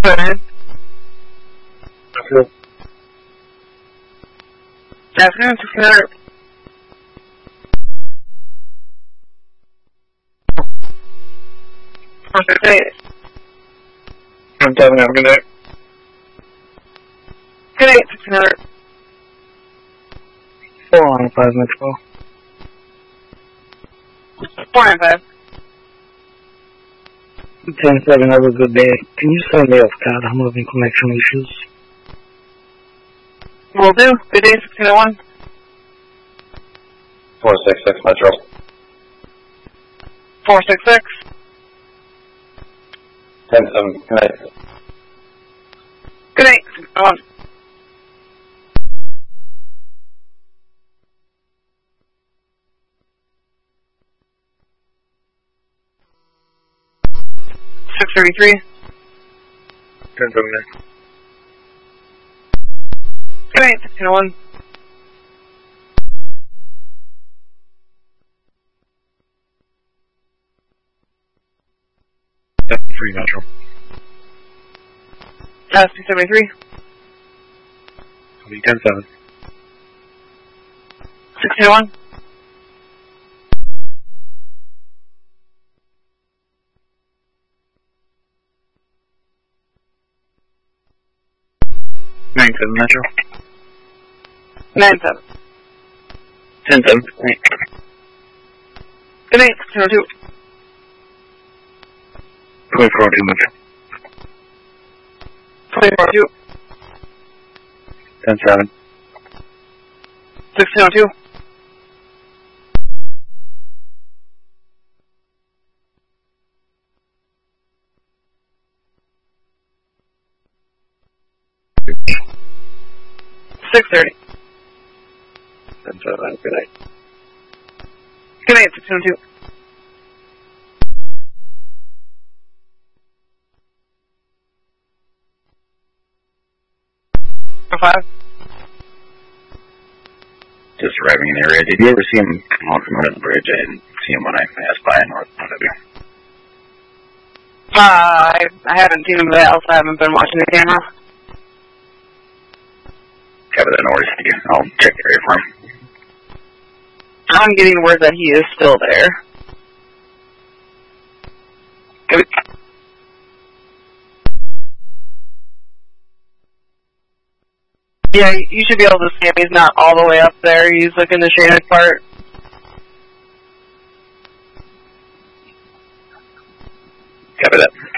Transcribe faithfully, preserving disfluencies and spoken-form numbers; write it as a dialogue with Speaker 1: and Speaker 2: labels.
Speaker 1: ahead.
Speaker 2: Okay.
Speaker 1: Afternoon, six hundred. four six eight.
Speaker 2: I'm seven, have a good night.
Speaker 1: Good night, six hundred.
Speaker 2: four on five Metro.
Speaker 1: four nine five.
Speaker 2: ten seven, have a good day. Can you send me off, God? I'm having connection issues.
Speaker 1: Will do. Good day, six oh one.
Speaker 3: four six six Metro.
Speaker 1: four six six.
Speaker 3: ten seven, good night.
Speaker 1: Good night, six oh one. six thirty-three.
Speaker 2: ten seven, nine.
Speaker 1: Good night, six oh one.
Speaker 2: three Metro.
Speaker 1: Uh, six seventy-three.
Speaker 2: I'll be ten seven.
Speaker 1: six oh one.
Speaker 2: nine seven Metro.
Speaker 1: nine seven.
Speaker 2: ten seven.
Speaker 1: Good night, six oh two.
Speaker 2: twenty-four oh two Metro.
Speaker 1: twenty-four oh two.
Speaker 2: ten seven.
Speaker 1: sixteen oh two. six thirty.
Speaker 2: ten seven, good night.
Speaker 1: Good night, six oh two. five.
Speaker 3: Just arriving in the area. Did you ever see him come off from under the bridge? I didn't see him when I passed by North W.
Speaker 1: Uh, I, I haven't seen him, but I also haven't been watching the camera.
Speaker 3: Cover that north. I'll check the area for him.
Speaker 1: I'm getting word that he is still there. Good. Yeah, you should be able to see him. He's not all the way up there. He's like in the shaded part.
Speaker 3: Cover that.